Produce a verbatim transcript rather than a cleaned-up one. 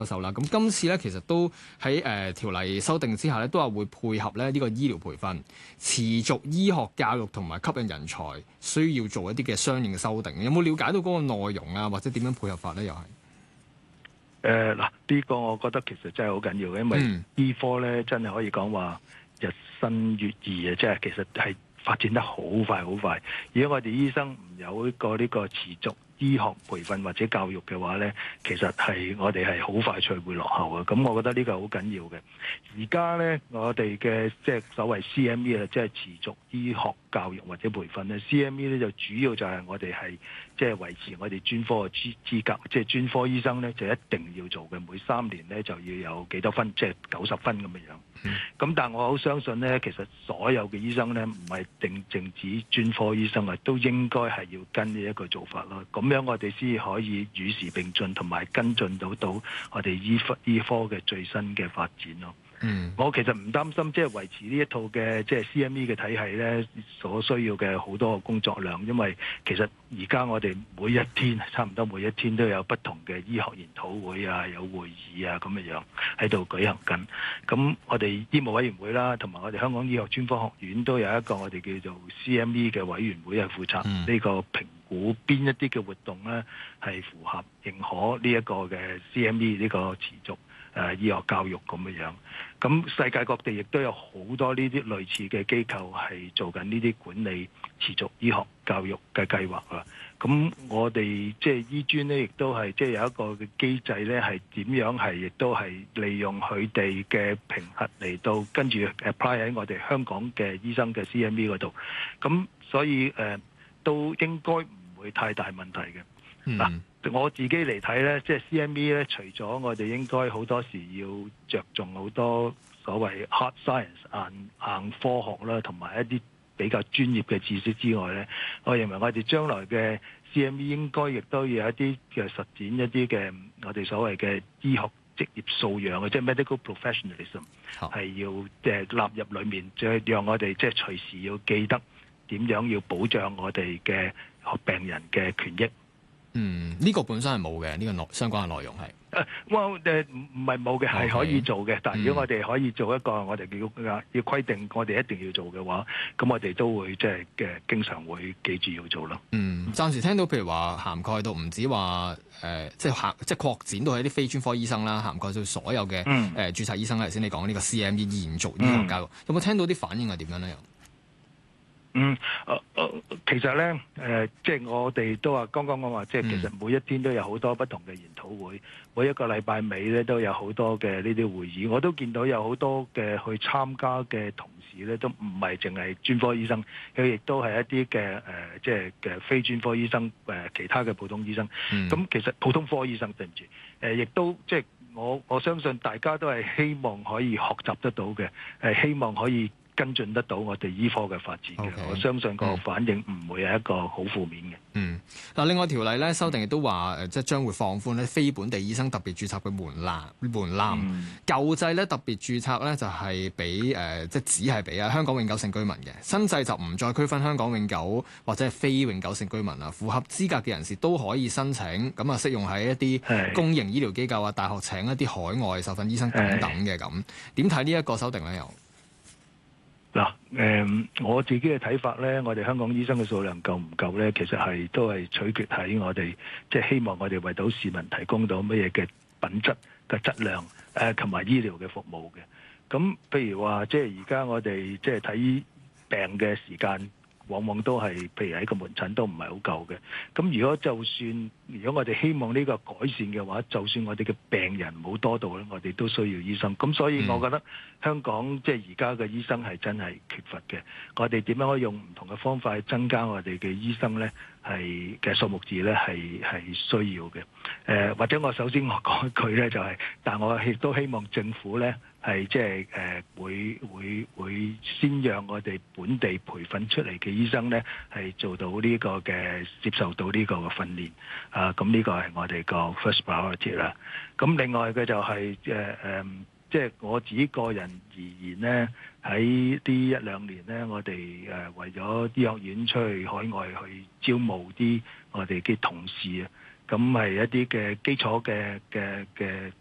授啦，咁今次咧其實都喺誒、呃、條例修訂之下咧，都話會配合咧呢、這個醫療培訓、持續醫學教育同埋吸引人才，需要做一啲嘅相應嘅修訂。有冇了解到嗰個內容啊，或者點樣配合法咧？又係誒嗱，呢個我覺得其實真係好緊要嘅，因為醫科咧真係可以講話日新月異啊，即係其實係發展得好快好快。如果我哋醫生唔有一個呢個持續醫學培訓或者教育嘅話呢，其實係我哋係好快脆會落後嘅。咁我覺得呢個好緊要嘅。而家呢，我哋嘅即係所謂 C M E 啊，即係持續醫學教育或者培訓呢 C M E 呢就主要就係我哋係即係維持我哋專科嘅資資格，即係專科醫生呢就一定要做嘅。每三年呢就要有幾多分，即係九十分咁嘅樣。咁、嗯、但係我好相信呢，其實所有嘅醫生呢，唔係定淨止專科醫生啊，都應該係要跟呢一個做法咯。咁樣我哋先可以與時並進，同埋跟進到到我哋醫科醫科嘅最新嘅發展咯。嗯，我其實唔擔心，即係維持呢一套嘅即係 C M E 嘅體系咧，所需要嘅好多嘅工作量，因為其實而家我哋每一天差唔多每一天都有不同嘅醫學研討會啊，有會議啊咁嘅樣喺度舉行緊。咁我哋醫務委員會啦，同埋我哋香港醫學專科學院都有一個我哋叫做 C M E 嘅委員會係負責呢個評估邊一啲嘅活動咧係符合認可呢一個嘅 C M E 呢個持續誒、呃、醫學教育咁嘅樣，咁世界各地亦都有好多呢啲類似嘅機構係做緊呢啲管理持續醫學教育嘅計劃啦。咁我哋即係醫專呢，亦都係即係有一個嘅機制咧，係點樣係亦都係利用佢哋嘅評核嚟到跟住 apply 喺我哋香港嘅醫生嘅 C M E 嗰度。咁所以誒、呃、都應該唔會太大問題嘅。嗱、嗯，我自己嚟睇咧，即係 C M E 咧，除咗我哋應該好多時要着重好多所謂 hard science 硬硬科學啦，同埋一啲比較專業嘅知識之外咧，我認為我哋將來嘅 C M E 應該亦都要有一啲嘅實踐一啲嘅我哋所謂嘅醫學職業素養嘅，即係 medical professionalism 係要即係納入裡面，即係讓我哋即係隨時要記得點樣要保障我哋嘅病人嘅權益。 嗯，呢、這個本身係冇嘅，呢、這個內相關嘅內容係誒，我誒唔唔係冇嘅，係、okay. 可以做嘅。但係如果我哋可以做一個，我哋要要規定，我哋一定要做嘅話，咁我哋都會即係嘅經常會記住要做咯。 嗯，暫時聽到譬如話涵蓋到唔止話誒，即係涵即係擴展到係啲非專科醫生啦，涵蓋到所有嘅誒、嗯呃、註冊醫生啦。頭先你講呢個 C M E 延續醫學教育，嗯、有冇聽到啲反應係點樣咧？又嗯，誒、呃、誒，其實咧，誒、呃，即係我哋都話，剛剛講話，即係其實每一天都有好多不同嘅研討會，每一個禮拜尾咧都有好多嘅呢啲會議，我都見到有好多嘅去參加嘅同事咧，都唔係淨係專科醫生，佢亦都係一啲嘅誒，即係嘅非專科醫生，誒、呃，其他嘅普通醫生。咁、嗯、其實普通科醫生對唔住，誒、呃，亦都即係我我相信大家都係希望可以學習得到嘅，誒、呃，希望可以跟進得到我哋醫科嘅發展嘅，okay. 我相信個反應唔會係一個好負面嘅。 嗯，嗱，另外條例咧修訂亦都話，誒，即係將會放寬咧非本地醫生特別註冊嘅門檻門檻。嗯、舊制咧特別註冊咧就係俾誒，即係只係俾啊香港永久性居民嘅，新制就唔再區分香港永久或者係非永久性居民啦，符合資格嘅人士都可以申請，咁啊適用喺一啲公營醫療機構啊、大學請一啲海外受訓醫生等等嘅咁。點睇呢一個修訂咧？又？ 嗱，誒我自己嘅睇法咧，我哋香港醫生嘅數量夠唔夠咧？其實係都係取決喺我哋，即係希望我哋為到市民提供到乜嘢嘅品質嘅質量，誒同埋醫療嘅服務嘅。咁譬如話，即係而家我哋即係睇病嘅時間，往往都係譬如喺個門診都唔係好夠嘅。咁如果就算如果我哋希望呢個改善嘅話，就算我哋嘅病人冇多到咧，我哋都需要醫生。咁所以我覺得香港即係而家嘅醫生係真係缺乏嘅。我哋點樣可以用唔同嘅方法去增加我哋嘅醫生咧？係嘅數目字咧係係需要嘅。誒、呃、或者我首先我講一句咧就係、是，但我亦都希望政府咧係即係誒會會會先讓我哋本地培訓出嚟嘅醫生咧係做到呢個嘅接受到呢個嘅訓練。啊，咁呢個係我哋個 first priority 啦。咁另外嘅就係誒誒，即係我自己個人而言咧，喺呢一兩年咧，我哋誒、呃、為咗醫學院出去海外去招募啲我哋嘅同事啊，咁係一啲嘅基礎嘅嘅嘅